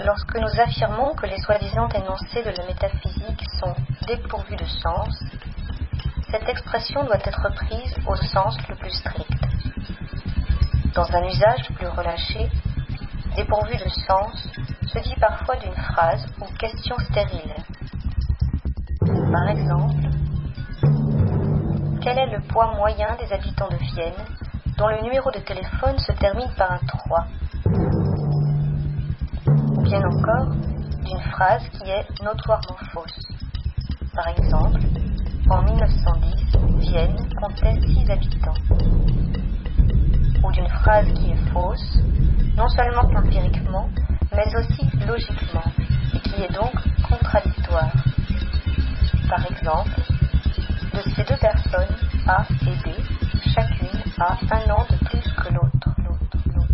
Lorsque nous affirmons que les soi-disant énoncés de la métaphysique sont dépourvus de sens, cette expression doit être prise au sens le plus strict. Dans un usage plus relâché, dépourvu de sens se dit parfois d'une phrase ou question stérile. Par exemple, quel est le poids moyen des habitants de Vienne dont le numéro de téléphone se termine par un 3 ? Ou bien encore, d'une phrase qui est notoirement fausse. Par exemple, en 1910, Vienne comptait 6 habitants. Ou d'une phrase qui est fausse, non seulement empiriquement, mais aussi logiquement, et qui est donc contradictoire. Par exemple, de ces 2 personnes, A et B, chacune a 1 an de